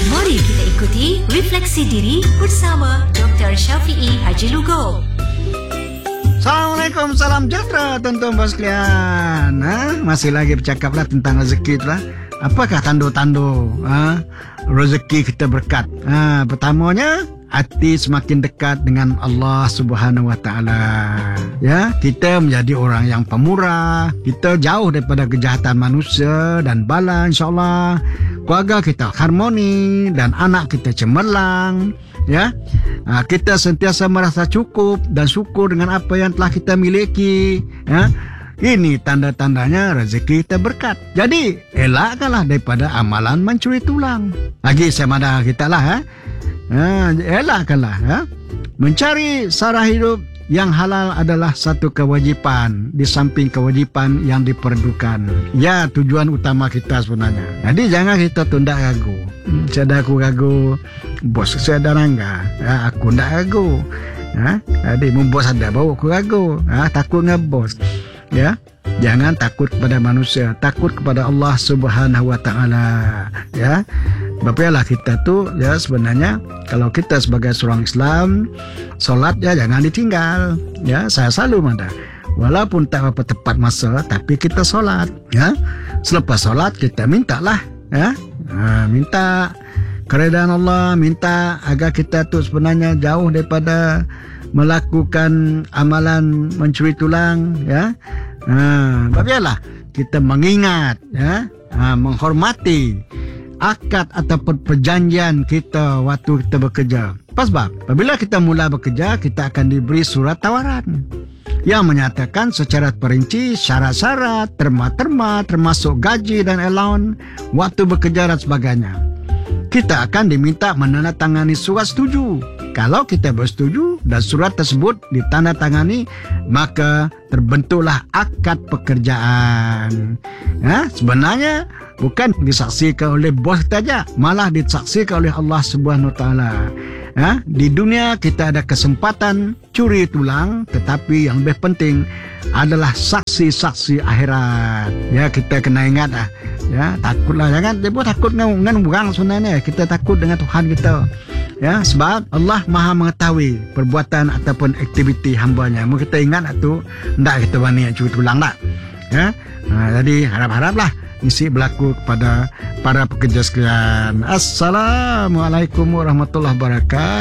Mari kita ikuti Refleksi Diri bersama Dr. Syafiee Haji Lugo. Assalamualaikum, salam sejahtera tuan-tuan bos sekalian. Masih lagi bercakaplah tentang rezeki itulah. Apakah tanda-tanda rezeki kita berkat? Pertamanya, hati semakin dekat dengan Allah Subhanahu Wa Taala. Ya, kita menjadi orang yang pemurah. Kita jauh daripada kejahatan manusia dan bala, insya-Allah. Keluarga kita harmoni dan anak kita cemerlang. Ya, kita sentiasa merasa cukup dan syukur dengan apa yang telah kita miliki. Ya, ini tanda-tandanya rezeki kita berkat. Jadi, elakkanlah daripada amalan mencuri tulang. Lagi saya madah kita lah. Elakkanlah. Mencari sara hidup yang halal adalah satu kewajipan di samping kewajipan yang diperlukan. Ya, tujuan utama kita sebenarnya. Jadi jangan kita tunda ragu. Saya aku ragu, bos saya ada rangga. Aku tidak ragu. Jadi bos ada bawa aku ragu. Takut dengan bos. Ya, jangan takut kepada manusia, takut kepada Allah Subhanahu Wa Taala. Ya, bapalah kita tu ya sebenarnya kalau kita sebagai seorang Islam, solat ya jangan ditinggal. Ya, saya selalu mada. Walaupun tak apa tepat masa, tapi kita solat. Ya, selepas solat kita mintalah. Ya, minta keredaan Allah, minta agar kita tu sebenarnya jauh daripada melakukan amalan mencuri tulang. Ya, bapalah kita mengingat, ya, menghormati akad ataupun perjanjian kita waktu kita bekerja. Sebab apabila kita mula bekerja, kita akan diberi surat tawaran yang menyatakan secara perinci syarat-syarat, terma-terma termasuk gaji dan allowance, waktu bekerja dan sebagainya. Kita akan diminta menandatangani surat setuju. Kalau kita bersetuju dan surat tersebut ditandatangani, maka terbentuklah akad pekerjaan. Sebenarnya bukan disaksikan oleh bos saja, malah disaksikan oleh Allah Subhanahu Wa Taala. Di dunia kita ada kesempatan curi tulang, tetapi yang lebih penting adalah saksi-saksi akhirat. Ya, kita kena ingat ya, takutlah, jangan dia pun takut dengan orang sebenarnya. Kita takut dengan Tuhan kita. Ya, sebab Allah Maha mengetahui perbuatan ataupun aktiviti hamba-Nya. Mau kita ingat tu, hendak kita berani curi tulang tak? Ya, jadi harap-haraplah isi berlaku kepada para pekerja sekalian. Assalamualaikum warahmatullahi wabarakatuh.